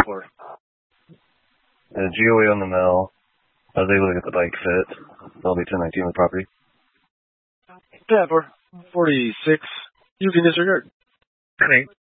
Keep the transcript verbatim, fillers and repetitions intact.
for? Uh, G O A on the mill. I was able to get the bike fit. That'll be ten nineteen on the property. Yeah, for forty-six. You can disregard. Okay.